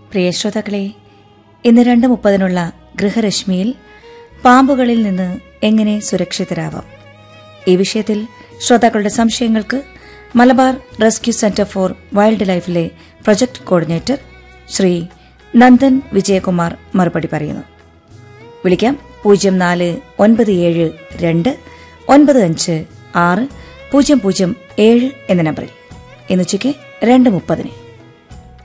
പ്രിയ ശ്രോതാക്കളെ, ഇന്ന് 2:30 ഗൃഹരശ്മിയിൽ പാമ്പുകളിൽ നിന്ന് എങ്ങനെ സുരക്ഷിതരാവാം, ഈ വിഷയത്തിൽ ശ്രോതാക്കളുടെ സംശയങ്ങൾക്ക് Malabar rescue centre for wild ലൈഫിലെ പ്രൊജക്ട് കോർഡിനേറ്റർ ശ്രീ നന്ദൻ വിജയകുമാർ മറുപടി പറയുന്നു. വിളിക്കാം 049729560007 എന്ന നമ്പറിൽ. ഇന്നുച്ചയ്ക്ക് 2:30.